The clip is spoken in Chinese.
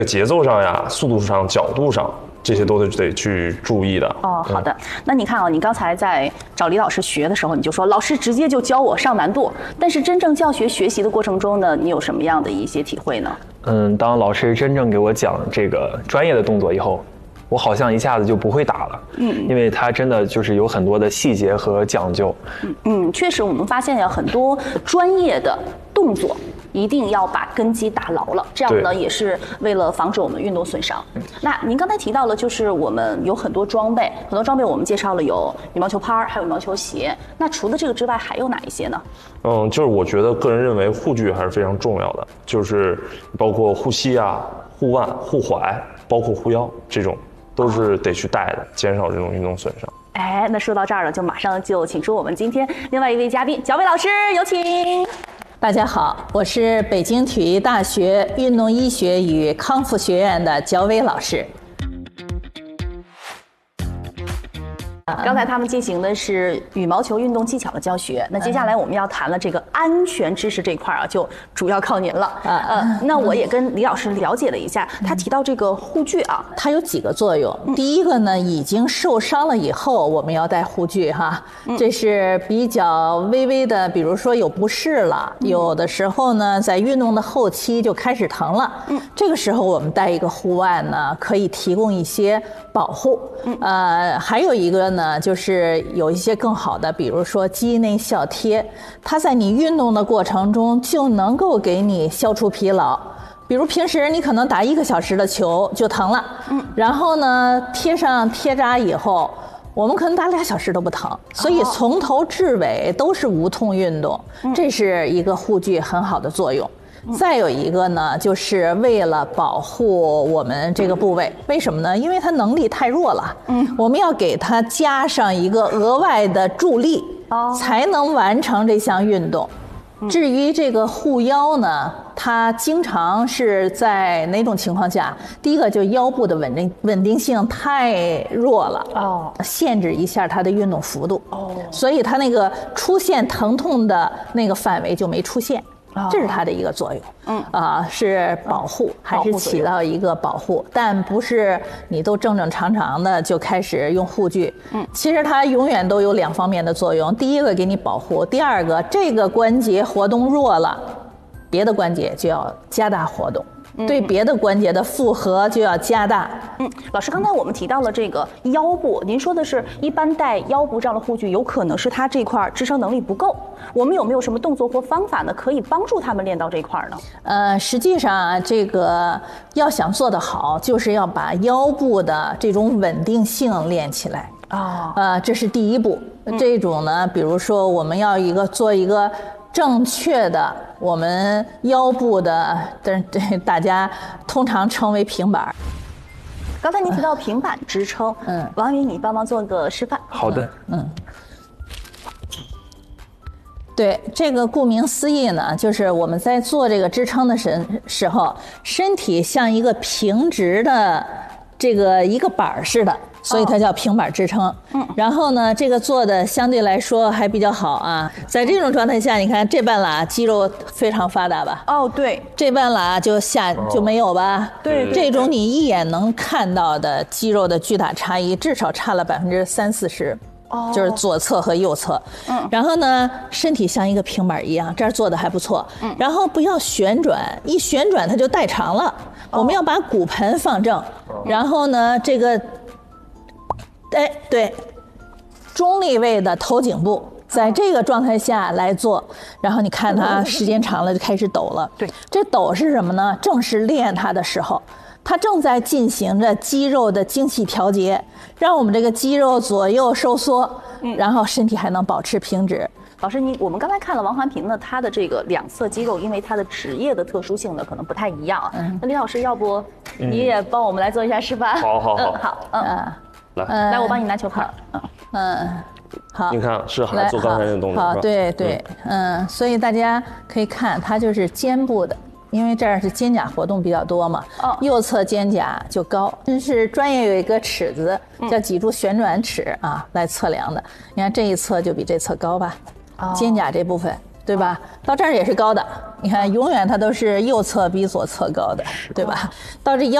节奏上呀、速度上、角度上，这些都是得去注意的。 哦，好的。那你看啊，你刚才在找李老师学的时候，你就说老师直接就教我上难度，但是真正教学学习的过程中呢，你有什么样的一些体会呢？ 当老师真正给我讲这个专业的动作以后，我好像一下子就不会打了，因为它真的就是有很多的细节和讲究。 确实，我们发现有很多专业的动作一定要把根基打牢了，这样呢也是为了防止我们运动损伤。那您刚才提到了，就是我们有很多装备，我们介绍了有羽毛球拍，还有羽毛球鞋。那除了这个之外，还有哪一些呢？ 就是我觉得个人认为护具还是非常重要的，就是包括护膝啊、护腕、护踝，包括护腰，这种都是得去带的，减少这种运动损伤。 哎，那说到这儿了，就马上就请出我们今天另外一位嘉宾，小魏老师，有请。 大家好，我是北京体育大学运动医学与康复学院的焦薇老师。 刚才他们进行的是羽毛球运动技巧的教学，那接下来我们要谈了这个安全知识这块啊，就主要靠您了。那我也跟李老师了解了一下，他提到这个护具啊， 它有几个作用。第一个呢，已经受伤了以后，我们要戴护具哈，这是比较微微的，比如说有不适了，有的时候呢，在运动的后期就开始疼了，这个时候我们戴一个护腕呢，可以提供一些保护。还有一个呢，就是有一些更好的，比如说肌内效贴，它在你运动的过程中就能够给你消除疲劳。比如平时你可能打1个小时的球就疼了，然后呢贴上贴扎以后，我们可能打2小时都不疼，所以从头至尾都是无痛运动，这是一个护具很好的作用。再有一个呢，就是为了保护我们这个部位，为什么呢？因为它能力太弱了，我们要给它加上一个额外的助力，才能完成这项运动。至于这个护腰呢，它经常是在哪种情况下？第一个就腰部的稳定性太弱了，限制一下它的运动幅度，所以它那个出现疼痛的那个范围就没出现。这是它的一个作用，是保护，还是起到一个保护，但不是你都正常的就开始用护具。其实它永远都有2方面的作用，第一个给你保护，第二个这个关节活动弱了，别的关节就要加大活动。对别的关节的负荷就要加大。 老师，刚才我们提到了这个腰部，您说的是一般戴腰部这样的护具，有可能是他这块支撑能力不够。我们有没有什么动作或方法呢，可以帮助他们练到这块呢？ 实际上啊，这个要想做得好，就是要把腰部的这种稳定性练起来。这是第一步。这种呢，比如说我们要做一个正确的我们腰部的，大家通常称为平板。 刚才您提到平板支撑，王宇，你帮忙做个示范。 好的。 对，这个顾名思义呢，就是我们在做这个支撑的时候，身体像一个平直的这个一个板似的。所以它叫平板支撑。然后呢，这个做的相对来说还比较好啊。在这种状态下，你看这半拉肌肉非常发达吧？ 对， 这半拉就没有吧？ 对， 这种你一眼能看到的肌肉的巨大差异，至少差了30-40%。就是左侧和右侧。然后呢，身体像一个平板一样，这儿做的还不错。然后不要旋转，一旋转它就代偿了。我们要把骨盆放正，然后呢，这个。对，中立位的头颈部，在这个状态下来做，然后你看它时间长了就开始抖了。 对， 这抖是什么呢？正是练它的时候，它正在进行着肌肉的精细调节，让我们这个肌肉左右收缩，然后身体还能保持平直。 老师，我们刚才看了王环平呢，他的这个2侧肌肉，因为他的职业的特殊性呢，可能不太一样。那李老师，要不你也帮我们来做一下示范？ 好。 来，我帮你拿球拍。 好， 你看是还做刚才那个动作。 好，对，所以大家可以看，它就是肩部的，因为这儿是肩胛活动比较多嘛。右侧肩胛就高，这是专业有一个尺子叫脊柱旋转尺啊，来测量的。你看这一侧就比这侧高吧，肩胛这部分。 对吧？到这儿也是高的，你看永远它都是右侧比左侧高的，对吧？到这腰